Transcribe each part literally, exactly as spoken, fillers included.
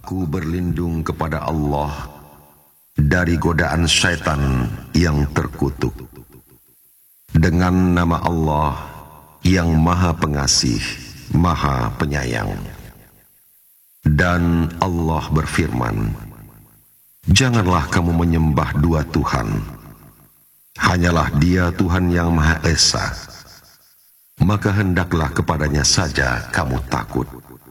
Aku berlindung kepada Allah dari godaan syaitan yang terkutuk. Dengan nama Allah yang Maha Pengasih, Maha Penyayang. Dan Allah berfirman, janganlah kamu menyembah dua Tuhan. Hanyalah Dia Tuhan yang Maha Esa. Maka hendaklah kepadanya saja kamu takut.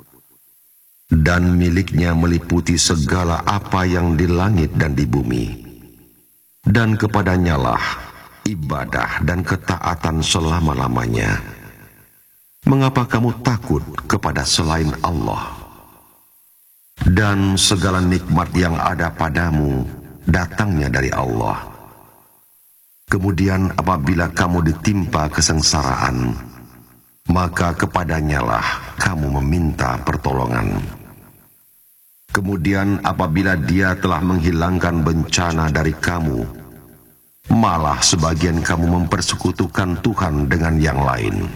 Dan miliknya meliputi segala apa yang di langit dan di bumi. Dan kepadanya lah ibadah dan ketaatan selama-lamanya. Mengapa kamu takut kepada selain Allah? Dan segala nikmat yang ada padamu datangnya dari Allah. Kemudian apabila kamu ditimpa kesengsaraan, maka kepadanya lah kamu meminta pertolongan. Kemudian apabila Dia telah menghilangkan bencana dari kamu, malah sebagian kamu mempersekutukan Tuhan dengan yang lain.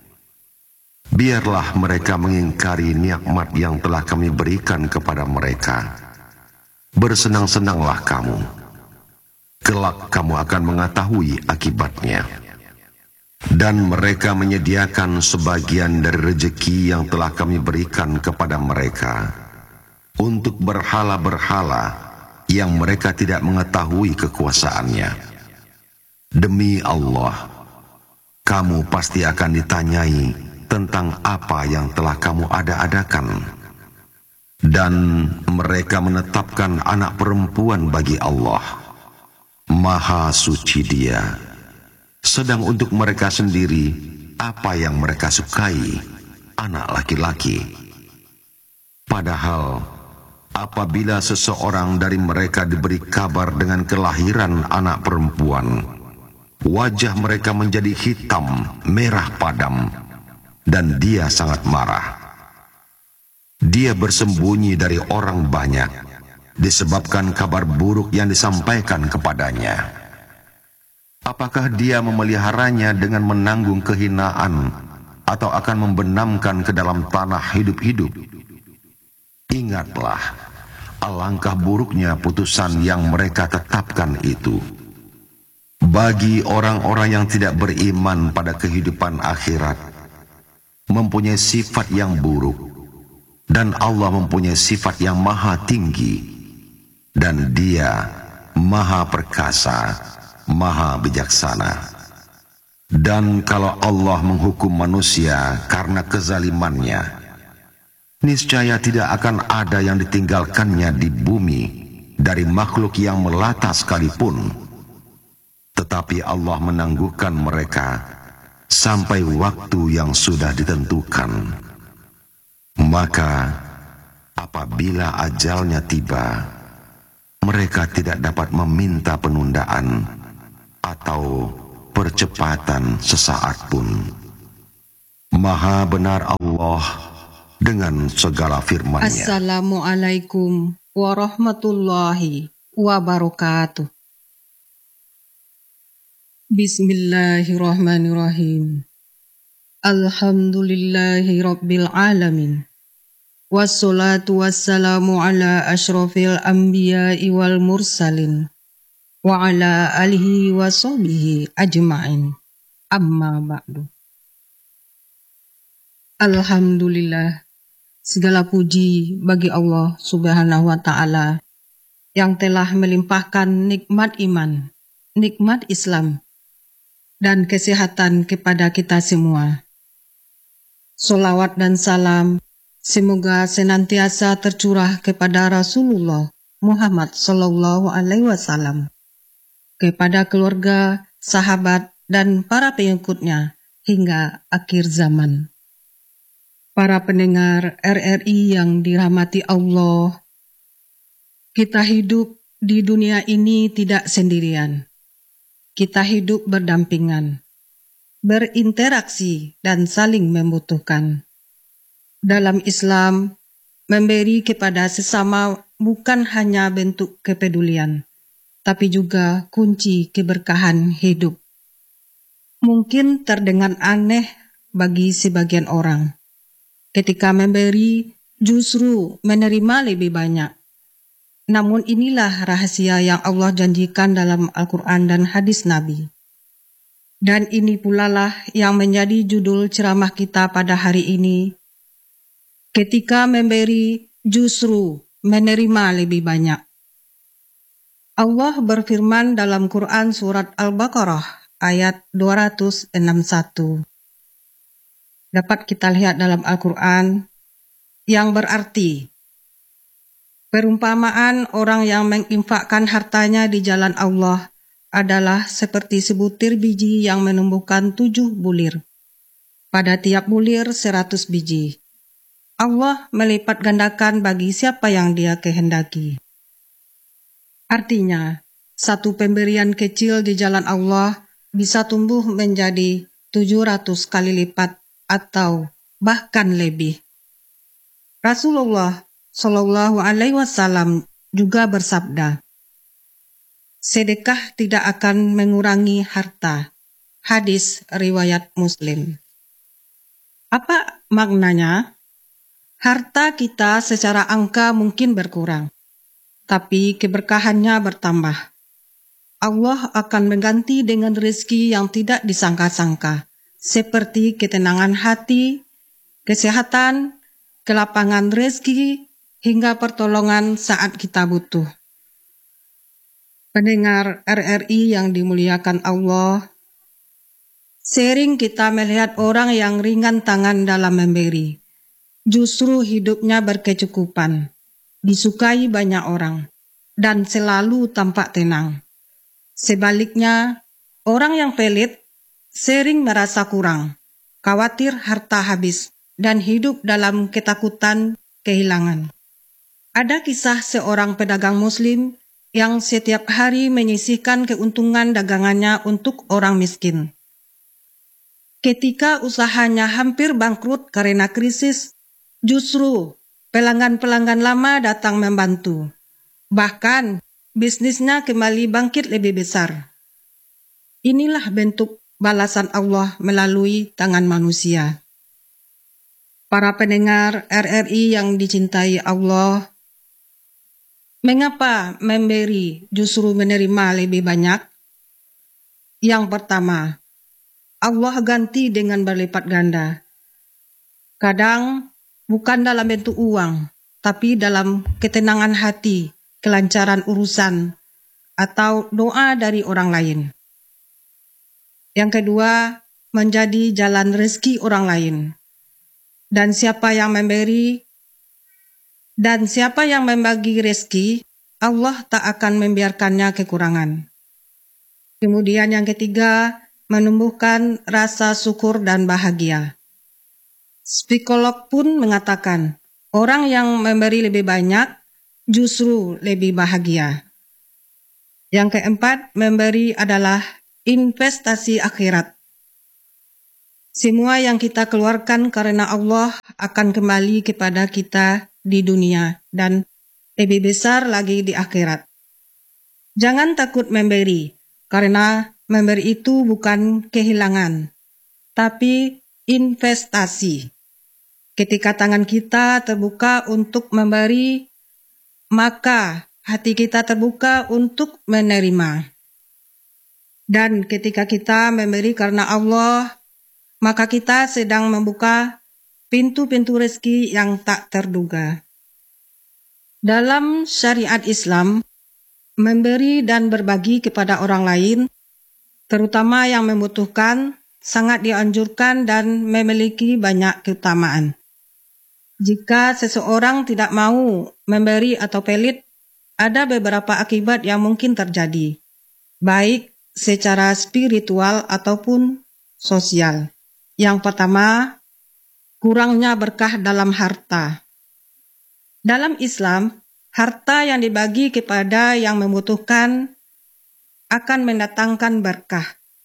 Biarlah mereka mengingkari nikmat yang telah kami berikan kepada mereka. Bersenang-senanglah kamu. Kelak kamu akan mengetahui akibatnya. Dan mereka menyediakan sebagian dari rezeki yang telah kami berikan kepada mereka untuk berhala-berhala yang mereka tidak mengetahui kekuasaannya. Demi Allah, kamu pasti akan ditanyai tentang apa yang telah kamu ada-adakan. Dan mereka menetapkan anak perempuan bagi Allah. Maha suci Dia. Sedang untuk mereka sendiri, apa yang mereka sukai, anak laki-laki. Padahal, apabila seseorang dari mereka diberi kabar dengan kelahiran anak perempuan, wajah mereka menjadi hitam, merah padam, dan dia sangat marah. Dia bersembunyi dari orang banyak, disebabkan kabar buruk yang disampaikan kepadanya. Apakah dia memeliharanya dengan menanggung kehinaan, atau akan membenamkan ke dalam tanah hidup-hidup? Ingatlah, alangkah buruknya putusan yang mereka tetapkan itu. Bagi orang-orang yang tidak beriman pada kehidupan akhirat, mempunyai sifat yang buruk, dan Allah mempunyai sifat yang maha tinggi, dan Dia maha perkasa, maha bijaksana. Dan kalau Allah menghukum manusia karena kezalimannya, niscaya tidak akan ada yang ditinggalkannya di bumi dari makhluk yang melata sekalipun. Tetapi Allah menangguhkan mereka sampai waktu yang sudah ditentukan. Maka apabila ajalnya tiba, mereka tidak dapat meminta penundaan atau percepatan sesaat pun. Maha benar Allah dengan segala firman-Nya. Assalamualaikum warahmatullahi wabarakatuh. Bismillahirrahmanirrahim. Alhamdulillahi rabbil alamin. Wassalatu wassalamu ala ashrafil anbiya'i wal mursalin wa ala alihi wa sahbihi ajma'in. Amma ba'du. Alhamdulillah, segala puji bagi Allah Subhanahu wa ta'ala yang telah melimpahkan nikmat iman, nikmat Islam, dan kesehatan kepada kita semua. Salawat dan salam semoga senantiasa tercurah kepada Rasulullah Muhammad sallallahu alaihi wasallam, kepada keluarga, sahabat, dan para pengikutnya hingga akhir zaman. Para pendengar R R I yang dirahmati Allah, kita hidup di dunia ini tidak sendirian. Kita hidup berdampingan, berinteraksi, dan saling membutuhkan. Dalam Islam, memberi kepada sesama bukan hanya bentuk kepedulian, tapi juga kunci keberkahan hidup. Mungkin terdengar aneh bagi sebagian orang. Ketika memberi justru menerima lebih banyak. Namun inilah rahasia yang Allah janjikan dalam Al-Quran dan hadis Nabi. Dan ini pula lah yang menjadi judul ceramah kita pada hari ini. Ketika memberi, justru menerima lebih banyak. Allah berfirman dalam Quran surat Al-Baqarah ayat dua ratus enam puluh satu. Dapat kita lihat dalam Al-Quran yang berarti, perumpamaan orang yang menginfakkan hartanya di jalan Allah adalah seperti sebutir biji yang menumbuhkan tujuh bulir. Pada tiap bulir seratus biji. Allah melipat gandakan bagi siapa yang Dia kehendaki. Artinya, satu pemberian kecil di jalan Allah bisa tumbuh menjadi tujuh ratus kali lipat atau bahkan lebih. Rasulullah Shallallahu Alaihi Wasallam juga bersabda, sedekah tidak akan mengurangi harta. Hadis riwayat Muslim. Apa maknanya? Harta kita secara angka mungkin berkurang, tapi keberkahannya bertambah. Allah akan mengganti dengan rezeki yang tidak disangka-sangka, seperti ketenangan hati, kesehatan, kelapangan rezeki, hingga pertolongan saat kita butuh. Pendengar R R I yang dimuliakan Allah, sering kita melihat orang yang ringan tangan dalam memberi. Justru hidupnya berkecukupan, disukai banyak orang, dan selalu tampak tenang. Sebaliknya, orang yang pelit sering merasa kurang, khawatir harta habis, dan hidup dalam ketakutan kehilangan. Ada kisah seorang pedagang Muslim yang setiap hari menyisihkan keuntungan dagangannya untuk orang miskin. Ketika usahanya hampir bangkrut karena krisis, justru pelanggan-pelanggan lama datang membantu. Bahkan, bisnisnya kembali bangkit lebih besar. Inilah bentuk balasan Allah melalui tangan manusia. Para pendengar R R I yang dicintai Allah, mengapa memberi justru menerima lebih banyak? Yang pertama, Allah ganti dengan berlipat ganda. Kadang bukan dalam bentuk uang, tapi dalam ketenangan hati, kelancaran urusan, atau doa dari orang lain. Yang kedua, menjadi jalan rezeki orang lain. Dan siapa yang memberi, dan siapa yang membagi rezeki, Allah tak akan membiarkannya kekurangan. Kemudian yang ketiga, menumbuhkan rasa syukur dan bahagia. Psikolog pun mengatakan, orang yang memberi lebih banyak justru lebih bahagia. Yang keempat, memberi adalah investasi akhirat. Semua yang kita keluarkan karena Allah akan kembali kepada kita di dunia dan lebih besar lagi di akhirat. Jangan takut memberi, karena memberi itu bukan kehilangan, tapi investasi. Ketika tangan kita terbuka untuk memberi, maka hati kita terbuka untuk menerima. Dan ketika kita memberi karena Allah, maka kita sedang membuka pintu-pintu rezeki yang tak terduga. Dalam syariat Islam, memberi dan berbagi kepada orang lain, terutama yang membutuhkan, sangat dianjurkan dan memiliki banyak keutamaan. Jika seseorang tidak mau memberi atau pelit, ada beberapa akibat yang mungkin terjadi, baik secara spiritual ataupun sosial. Yang pertama, kurangnya berkah dalam harta. Dalam Islam, harta yang dibagi kepada yang membutuhkan akan mendatangkan berkah.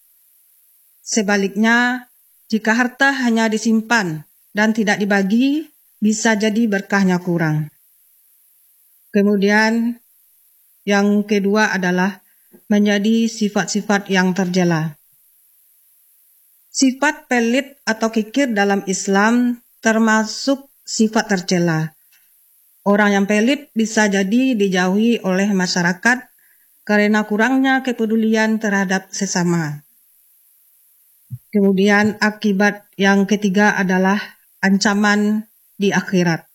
Sebaliknya, jika harta hanya disimpan dan tidak dibagi, bisa jadi berkahnya kurang. Kemudian, yang kedua adalah menjadi sifat-sifat yang tercela. Sifat pelit atau kikir dalam Islam termasuk sifat tercela. Orang yang pelit bisa jadi dijauhi oleh masyarakat karena kurangnya kepedulian terhadap sesama. Kemudian akibat yang ketiga adalah ancaman di akhirat.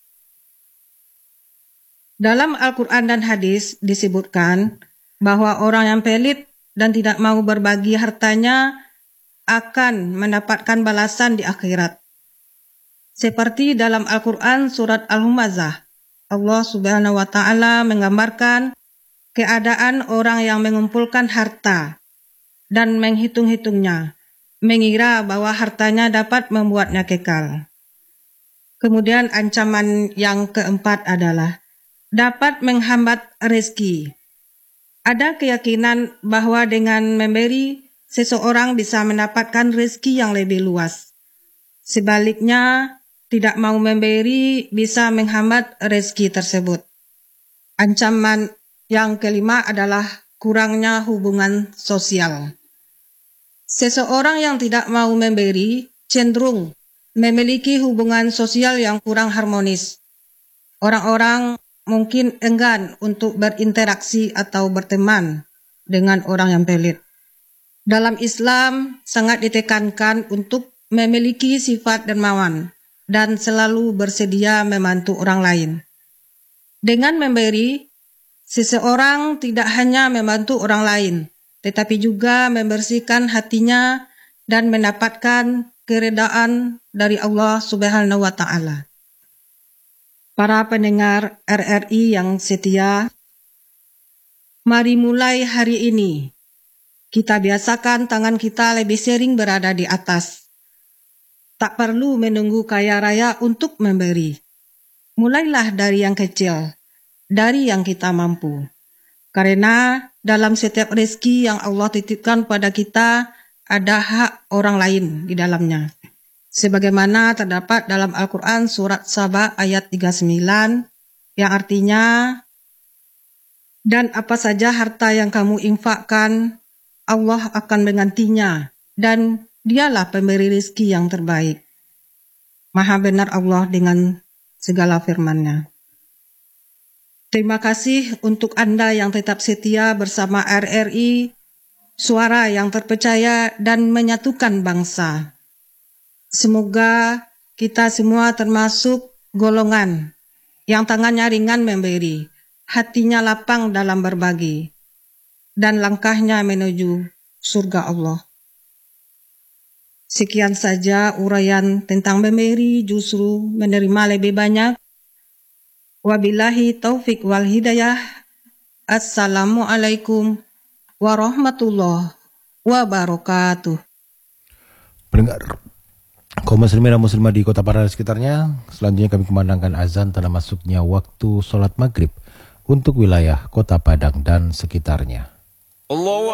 Dalam Al-Quran dan hadis disebutkan bahwa orang yang pelit dan tidak mau berbagi hartanya akan mendapatkan balasan di akhirat. Seperti dalam Al-Quran surat Al-Humazah, Allah Subhanahu wa Ta'ala menggambarkan keadaan orang yang mengumpulkan harta dan menghitung-hitungnya, mengira bahwa hartanya dapat membuatnya kekal. Kemudian ancaman yang keempat adalah dapat menghambat rezeki. Ada keyakinan bahwa dengan memberi, seseorang bisa mendapatkan rezeki yang lebih luas. Sebaliknya, tidak mau memberi bisa menghambat rezeki tersebut. Ancaman yang kelima adalah kurangnya hubungan sosial. Seseorang yang tidak mau memberi cenderung memiliki hubungan sosial yang kurang harmonis. Orang-orang mungkin enggan untuk berinteraksi atau berteman dengan orang yang pelit. Dalam Islam sangat ditekankan untuk memiliki sifat dermawan dan selalu bersedia membantu orang lain. Dengan memberi, seseorang tidak hanya membantu orang lain, tetapi juga membersihkan hatinya dan mendapatkan keredaan dari Allah Subhanahu wa Ta'ala. Para pendengar R R I yang setia, mari mulai hari ini kita biasakan tangan kita lebih sering berada di atas. Tak perlu menunggu kaya raya untuk memberi. Mulailah dari yang kecil, dari yang kita mampu. Karena dalam setiap rezeki yang Allah titipkan pada kita, ada hak orang lain di dalamnya. Sebagaimana terdapat dalam Al-Quran surat Saba ayat tiga puluh sembilan, yang artinya, dan apa saja harta yang kamu infakkan, Allah akan menggantinya, dan Dialah pemberi rezeki yang terbaik. Maha benar Allah dengan segala firman-Nya. Terima kasih untuk Anda yang tetap setia bersama R R I, suara yang terpercaya dan menyatukan bangsa. Semoga kita semua termasuk golongan yang tangannya ringan memberi, hatinya lapang dalam berbagi, dan langkahnya menuju surga Allah. Sekian saja uraian tentang memberi justru menerima lebih banyak. Wabillahi taufik wal hidayah. Assalamualaikum warahmatullahi wabarakatuh. Pendengar kaum muslimin dan muslimah di Kota Padang dan sekitarnya, selanjutnya kami kumandangkan azan tanda masuknya waktu sholat maghrib untuk wilayah Kota Padang dan sekitarnya. Allah